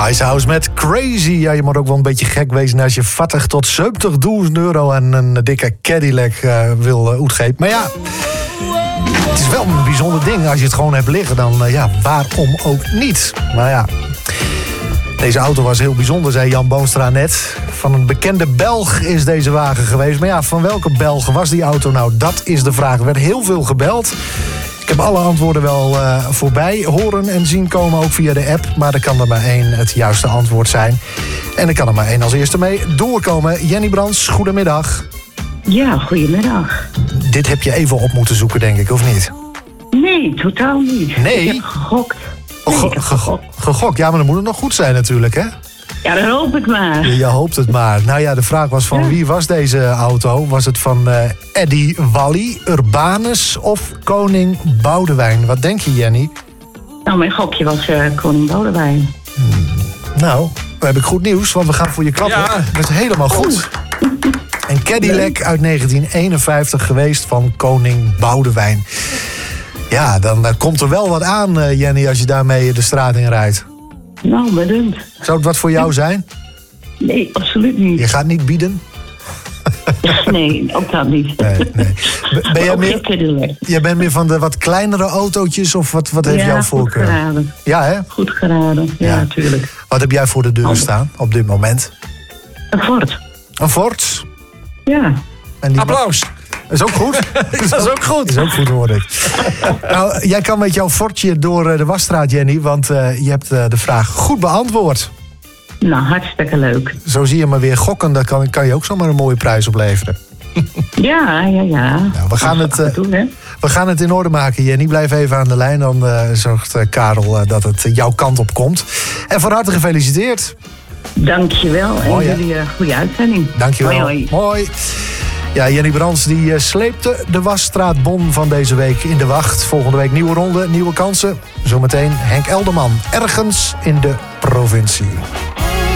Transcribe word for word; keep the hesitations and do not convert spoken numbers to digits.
Ice House met Crazy. Ja, je moet ook wel een beetje gek wezen als je veertig tot zeventigduizend euro en een dikke Cadillac uh, wil uh, uitgeven. Maar ja, het is wel een bijzonder ding. Als je het gewoon hebt liggen, dan uh, ja, waarom ook niet? Maar ja, deze auto was heel bijzonder, zei Jan Boonstra net. Van een bekende Belg is deze wagen geweest. Maar ja, van welke Belg was die auto nou? Dat is de vraag. Er werd heel veel gebeld. Ik heb alle antwoorden wel uh, voorbij horen en zien komen, ook via de app. Maar er kan er maar één het juiste antwoord zijn. En er kan er maar één als eerste mee doorkomen. Jenny Brands, goedemiddag. Ja, goedemiddag. Dit heb je even op moeten zoeken, denk ik, of niet? Nee, totaal niet. Nee? Ik heb gegokt. Nee, Oh, ge- ik heb ge- gegokt. gegokt, ja, maar dan moet het nog goed zijn natuurlijk, hè? Ja, dan hoop ik maar. Je hoopt het maar. Nou ja, de vraag was van Ja. wie was deze auto? Was het van uh, Eddie Wally, Urbanus of koning Boudewijn? Wat denk je, Jenny? Nou, mijn gokje was uh, koning Boudewijn. Nou, dan heb ik goed nieuws, want we gaan voor je klappen. Ja. Dat is helemaal goed. Een Cadillac uit negentien eenenvijftig geweest van koning Boudewijn. Ja, dan uh, komt er wel wat aan, uh, Jenny, als je daarmee de straat in rijdt. Nou, bedankt. Zou het wat voor jou zijn? Nee, absoluut niet. Je gaat niet bieden? Nee, ook dat niet. Nee, nee. Ben jij Ook geen meer, Cadillac. jij bent meer van de wat kleinere autootjes of wat, wat heeft Ja, jouw goed voorkeur? geraden. Ja, hè? Goed geraden, ja, Ja. natuurlijk. Wat heb jij voor de deur Oh. staan op dit moment? Een Ford. Een Ford. Ja. En die Applaus. is ook goed. Dat is ook goed. Is ook goed, hoor ik. Nou, jij kan met jouw Fordje door eh, de wasstraat, Jenny, want uh, je hebt uh, de vraag goed beantwoord. Nou, hartstikke leuk. Zo zie je maar weer gokken, daar kan, kan je ook zomaar een mooie prijs opleveren. Ja, ja, ja. Nou, we gaan het, uh, Af en toe, hè? we gaan het in orde maken, Jenny. Blijf even aan de lijn, dan uh, zorgt uh, Karel uh, dat het uh, jouw kant op komt. En van harte gefeliciteerd. Dankjewel. En Mooi, hè? jullie uh, goede uitzending. Dankjewel. Hoi, hoi. Mooi. Ja, Jenny Brands die uh, sleepte de wasstraatbon van deze week in de wacht. Volgende week nieuwe ronde, nieuwe kansen. Zometeen Henk Elderman, ergens in de provincie.